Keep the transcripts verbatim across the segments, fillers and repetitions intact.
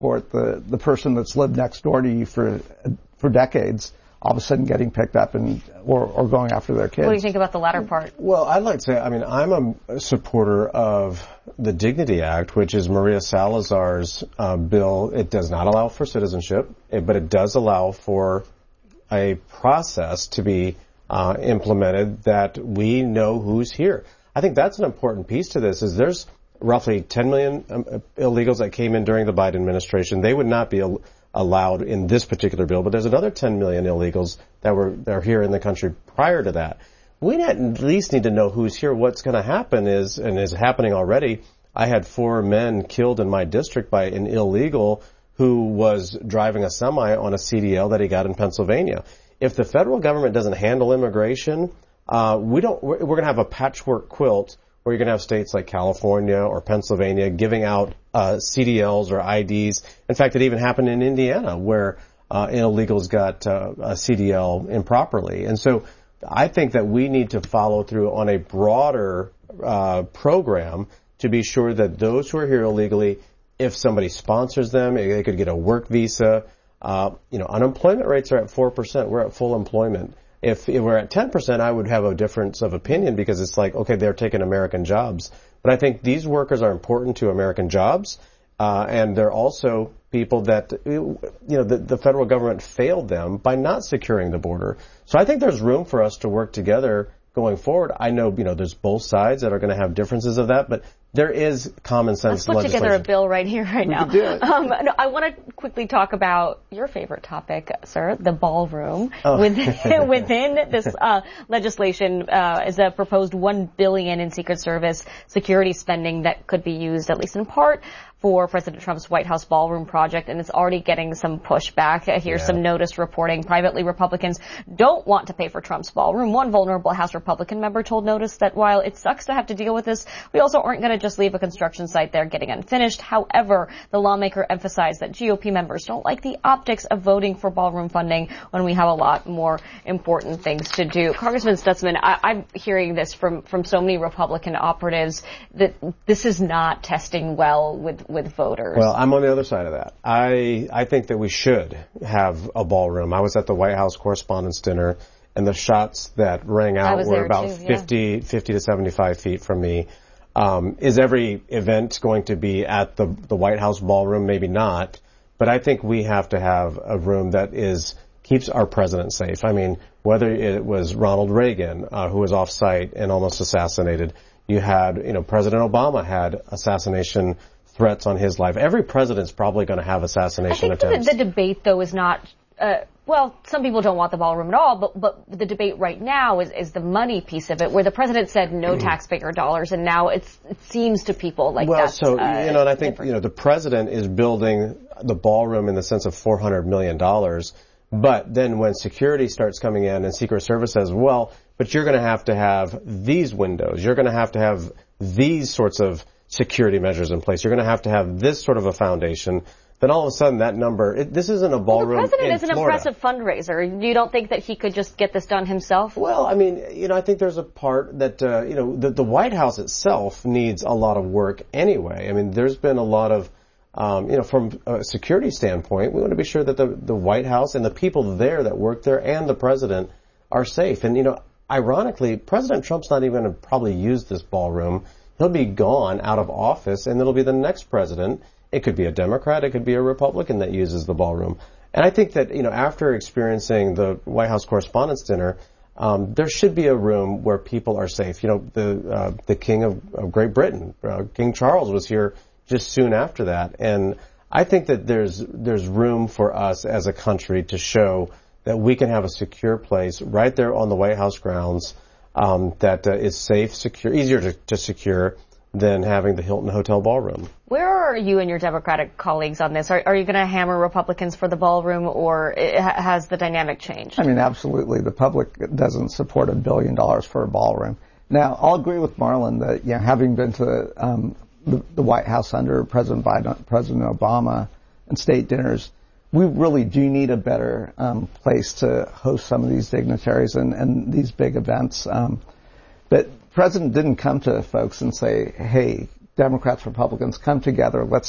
support the, the person that's lived next door to you for for decades, all of a sudden getting picked up and or, or going after their kids. What do you think about the latter part? Well, I'd like to say, I mean, I'm a supporter of the Dignity Act, which is Maria Salazar's uh, bill. It does not allow for citizenship, it, but it does allow for a process to be uh, implemented that we know who's here. I think that's an important piece to this, is there's roughly ten million um, illegals that came in during the Biden administration. They would not be al- allowed in this particular bill, but there's another ten million illegals that were that are here in the country prior to that. We at least need to know who's here. What's going to happen is, and is happening already, I had four men killed in my district by an illegal who was driving a semi on a C D L that he got in Pennsylvania. If the federal government doesn't handle immigration, uh, we don't, we're, we're going to have a patchwork quilt where you're going to have states like California or Pennsylvania giving out uh, C D Ls or I Ds. In fact, it even happened in Indiana where uh, illegals got uh, a C D L improperly. And so I think that we need to follow through on a broader uh, program to be sure that those who are here illegally, if somebody sponsors them, they could get a work visa. Uh, you know, unemployment rates are at four percent. We're at full employment. If, if we're at ten percent, I would have a difference of opinion because it's like, okay, they're taking American jobs. But I think these workers are important to American jobs, uh, and they're also people that, you know, the, the federal government failed them by not securing the border. So I think there's room for us to work together going forward. I know, you know, there's both sides that are going to have differences of that, but there is common sense legislation. Let's put together a bill right here, right now. We can do it. Um, no, I want to quickly talk about your favorite topic, sir, the ballroom. Oh. Within, within this uh, legislation uh, is a proposed one billion dollars in Secret Service security spending that could be used, at least in part, for President Trump's White House ballroom project, and it's already getting some pushback. Here's yeah. some noticed reporting. Privately, Republicans don't want to pay for Trump's ballroom. One vulnerable House Republican member told Notice that while it sucks to have to deal with this, we also aren't going to just leave a construction site there getting unfinished. However, the lawmaker emphasized that G O P members don't like the optics of voting for ballroom funding when we have a lot more important things to do. Congressman Stutzman, I, I'm hearing this from, from so many Republican operatives that this is not testing well with with voters. Well, I'm on the other side of that. I I think that we should have a ballroom. I was at the White House Correspondents' Dinner, and the shots that rang out were about too, yeah. fifty, fifty to seventy-five feet from me. Um, is every event going to be at the the White House ballroom? Maybe not. But I think we have to have a room that is keeps our president safe. I mean, whether it was Ronald Reagan, uh, who was off-site and almost assassinated, you had, you know, President Obama had assassination threats on his life. Every president's probably going to have assassination I think attempts. The, the debate, though, is not, uh, well, some people don't want the ballroom at all, but, but the debate right now is, is the money piece of it, where the president said no taxpayer dollars, and now it's, it seems to people like well, that's Well, so, uh, you know, and I think, different. you know, the president is building the ballroom in the sense of four hundred million dollars, but then when security starts coming in and Secret Service says, well, but you're going to have to have these windows, you're going to have to have these sorts of security measures in place. You're going to have to have this sort of a foundation. Then all of a sudden that number, it, this isn't a ballroom well, the president in is an Florida. impressive fundraiser. You don't think that he could just get this done himself? Well, I mean, you know, I think there's a part that, uh, you know, the, the White House itself needs a lot of work anyway. I mean, there's been a lot of, um, you know, from a security standpoint, we want to be sure that the, the White House and the people there that work there and the president are safe. And, you know, ironically, President Trump's not even going to probably use this ballroom. He'll be gone out of office, and it'll be the next president. It could be a Democrat, it could be a Republican that uses the ballroom. And I think that, you know, after experiencing the White House Correspondents' Dinner, um, there should be a room where people are safe. You know, the uh, the King of, of Great Britain, uh, King Charles, was here just soon after that. And I think that there's there's room for us as a country to show that we can have a secure place right there on the White House grounds um, that uh, is safe, secure, easier to, to secure than having the Hilton Hotel ballroom. Where are you and your Democratic colleagues on this? Are, are you going to hammer Republicans for the ballroom, or it, has the dynamic changed? I mean, absolutely. The public doesn't support a billion dollars for a ballroom. Now, I'll agree with Marlon that, you know, having been to um, the, the White House under President Biden, President Obama, and state dinners, we really do need a better um, place to host some of these dignitaries and, and these big events. Um, but the president didn't come to folks and say, hey, Democrats, Republicans, come together. Let's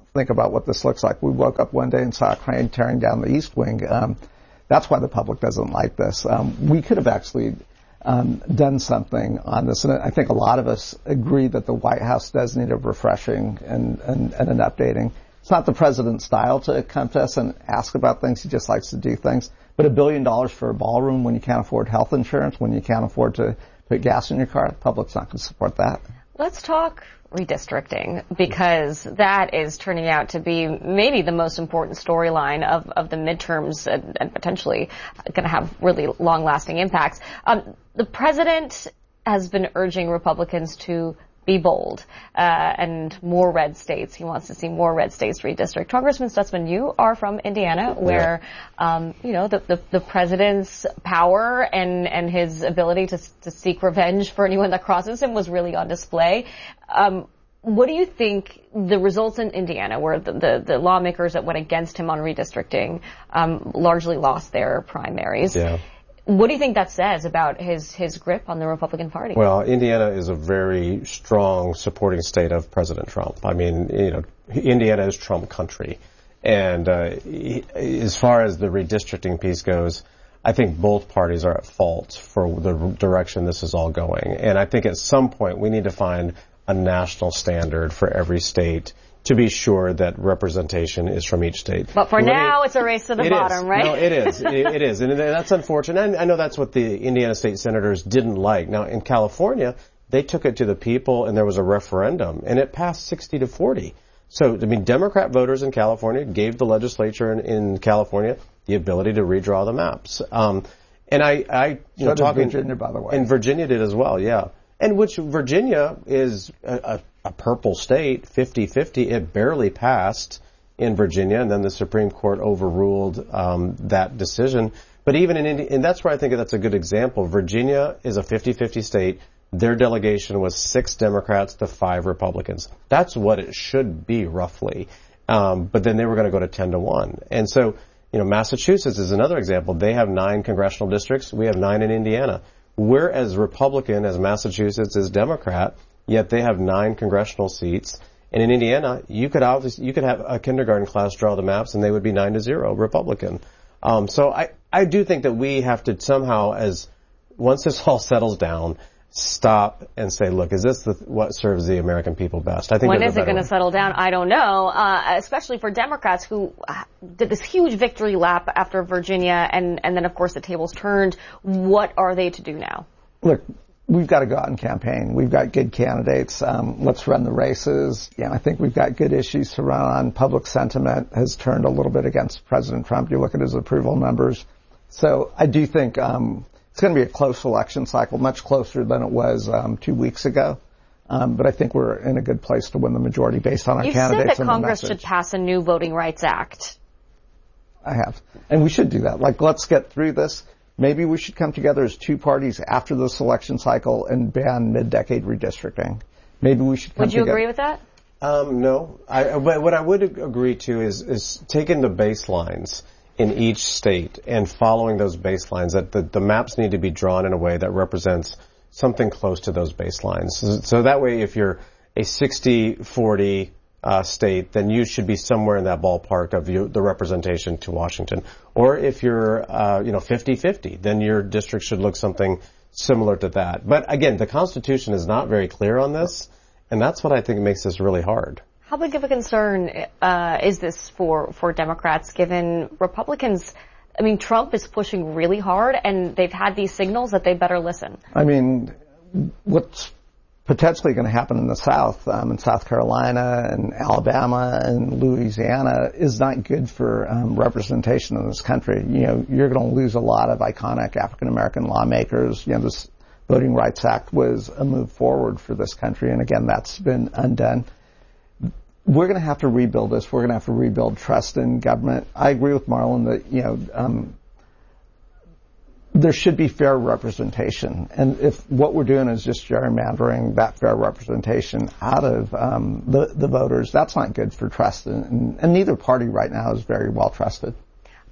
think about what this looks like. We woke up one day and saw a crane tearing down the East Wing. Um, that's why the public doesn't like this. Um, we could have actually um, done something on this, and I think a lot of us agree that the White House does need a refreshing and, and, and an updating. It's not the president's style to come to us and ask about things. He just likes to do things. But a billion dollars for a ballroom when you can't afford health insurance, when you can't afford to put gas in your car, the public's not going to support that. Let's talk redistricting, because that is turning out to be maybe the most important storyline of, of the midterms and, and potentially going to have really long-lasting impacts. Um, the president has been urging Republicans to be bold, uh, and more red states. He wants to see more red states redistrict. Congressman Stutzman, you are from Indiana, where, yeah. um, you know, the, the, the president's power and, and his ability to, to seek revenge for anyone that crosses him was really on display. Um, what do you think the results in Indiana, where the, the, the lawmakers that went against him on redistricting, um, largely lost their primaries? Yeah. What do you think that says about his, his grip on the Republican Party? Well, Indiana is a very strong supporting state of President Trump. I mean, you know, Indiana is Trump country. And uh, he, as far as the redistricting piece goes, I think both parties are at fault for the direction this is all going. And I think at some point we need to find a national standard for every state to be sure that representation is from each state. But for now, it's a race to the bottom, right? No, it is. it, it is. And that's unfortunate. I know that's what the Indiana state senators didn't like. Now, in California, they took it to the people, and there was a referendum, and it passed sixty to forty. So, I mean, Democrat voters in California gave the legislature in, in California the ability to redraw the maps. Um, and I, I, you so know, talking... Virginia, by the way. And Virginia did as well, yeah. And which Virginia is a, a, a purple state, fifty-fifty. It barely passed in Virginia, and then the Supreme Court overruled um, that decision. But even in Indiana, and that's where I think that's a good example. Virginia is a fifty-fifty state. Their delegation was six Democrats to five Republicans. That's what it should be, roughly. Um, but then they were going to go to ten to one. And so, you know, Massachusetts is another example. They have nine congressional districts. We have nine in Indiana. We're as Republican as Massachusetts is Democrat, yet they have nine congressional seats. And in Indiana, you could obviously, you could have a kindergarten class draw the maps and they would be nine to zero Republican. Um, so I, I do think that we have to somehow, as once this all settles down, stop and say, look, is this the, what serves the American people best? I think when is it going to settle down? I don't know, uh, especially for Democrats who did this huge victory lap after Virginia, and, and then, of course, the tables turned. What are they to do now? Look, we've got to go out and campaign. We've got good candidates. Um, let's run the races. Yeah, I think we've got good issues to run on. Public sentiment has turned a little bit against President Trump. You look at his approval numbers. So I do think um, it's going to be a close election cycle, much closer than it was um, two weeks ago. Um, but I think we're in a good place to win the majority based on our you candidates said that and Congress the message. should pass a new Voting Rights Act. I have. And we should do that. Like, let's get through this. Maybe we should come together as two parties after this election cycle and ban mid-decade redistricting. Maybe we should come Would you together. agree with that? Um, no. I, what I would agree to is, is taking the baselines in each state and following those baselines, that the, the maps need to be drawn in a way that represents something close to those baselines. So, so that way, if you're a sixty forty uh, state, then you should be somewhere in that ballpark of you, the representation to Washington. Or if you're, uh, you know, fifty fifty, then your district should look something similar to that. But again, the Constitution is not very clear on this, and that's what I think makes this really hard. How big of a concern uh, is this for, for Democrats, given Republicans? I mean, Trump is pushing really hard, and they've had these signals that they better listen. I mean, what's potentially going to happen in the South, um, in South Carolina and Alabama and Louisiana, is not good for um, representation in this country. You know, you're going to lose a lot of iconic African-American lawmakers. You know, this Voting Rights Act was a move forward for this country, and again, that's been undone. We're going to have to rebuild this. We're going to have to rebuild trust in government. I agree with Marlon that, you know, um, there should be fair representation. And if what we're doing is just gerrymandering that fair representation out of um, the, the voters, that's not good for trust. And, and neither party right now is very well trusted.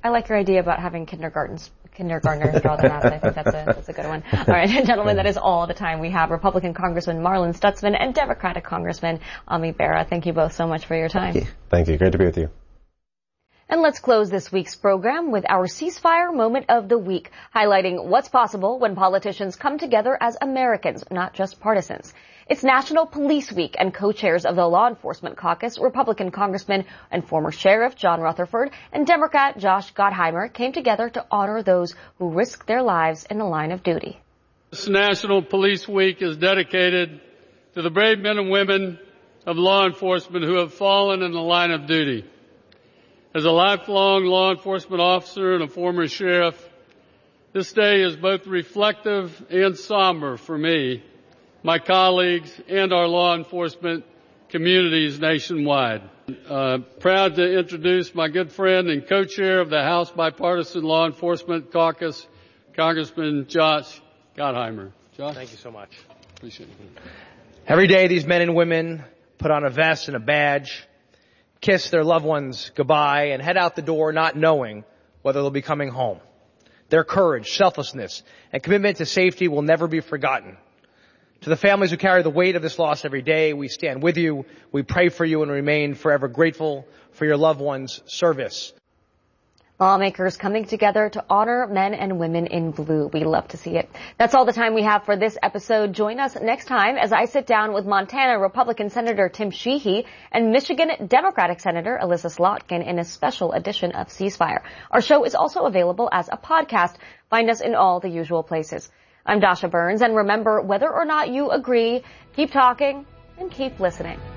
I like your idea about having kindergartens, kindergartners draw the maps. I think that's a, that's a good one. All right, gentlemen, that is all the time we have. Republican Congressman Marlin Stutzman and Democratic Congressman Ami Bera. Thank you both so much for your time. Thank you. Thank you. Great to be with you. And let's close this week's program with our ceasefire moment of the week, highlighting what's possible when politicians come together as Americans, not just partisans. It's National Police Week, and co-chairs of the Law Enforcement Caucus, Republican Congressman and former Sheriff John Rutherford and Democrat Josh Gottheimer, came together to honor those who risk their lives in the line of duty. This National Police Week is dedicated to the brave men and women of law enforcement who have fallen in the line of duty. As a lifelong law enforcement officer and a former sheriff, this day is both reflective and somber for me, my colleagues, and our law enforcement communities nationwide. Uh, proud to introduce my good friend and co-chair of the House Bipartisan Law Enforcement Caucus, Congressman Josh Gottheimer. Josh? Thank you so much. Appreciate it. Every day these men and women put on a vest and a badge, kiss their loved ones goodbye, and head out the door not knowing whether they'll be coming home. Their courage, selflessness, and commitment to safety will never be forgotten. To the families who carry the weight of this loss every day, we stand with you, we pray for you, and remain forever grateful for your loved ones' service. Lawmakers coming together to honor men and women in blue. We love to see it. That's all the time we have for this episode. Join us next time as I sit down with Montana Republican Senator Tim Sheehy and Michigan Democratic Senator Elissa Slotkin in a special edition of Ceasefire. Our show is also available as a podcast. Find us in all the usual places. I'm Dasha Burns, and remember, whether or not you agree, keep talking and keep listening.